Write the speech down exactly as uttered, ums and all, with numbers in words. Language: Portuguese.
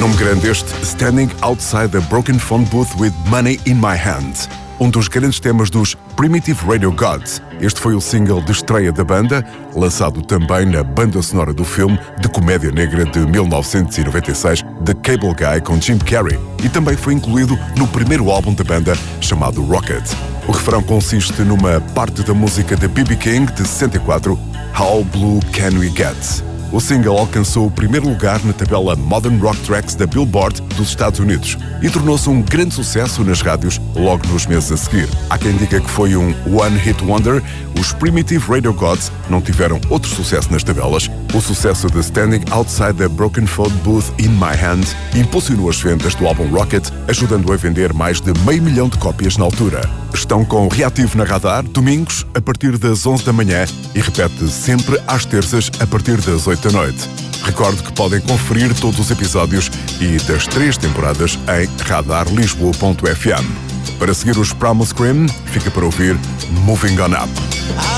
Nome grande este, Standing Outside the Broken Phone Booth with Money in My Hand. Um dos grandes temas dos Primitive Radio Gods. Este foi o single de estreia da banda, lançado também na banda sonora do filme de comédia negra de mil novecentos e noventa e seis, The Cable Guy, com Jim Carrey, e também foi incluído no primeiro álbum da banda, chamado Rocket. O refrão consiste numa parte da música de B B King, de sessenta e quatro, How Blue Can We Get? O single alcançou o primeiro lugar na tabela Modern Rock Tracks da Billboard dos Estados Unidos e tornou-se um grande sucesso nas rádios logo nos meses a seguir. Há quem diga que foi um one-hit wonder. Os Primitive Radio Gods não tiveram outro sucesso nas tabelas. O sucesso de Standing Outside the Broken Phone Booth in My Hand impulsionou as vendas do álbum Rocket, ajudando a vender mais de meio milhão de cópias na altura. Estão com Reativo na Radar, domingos, a partir das onze da manhã e repete sempre às terças, a partir das oito da noite. Recordo que podem conferir todos os episódios e das três temporadas em radar lisboa ponto f m. Para seguir os Primal Scream, fica para ouvir Moving On Up.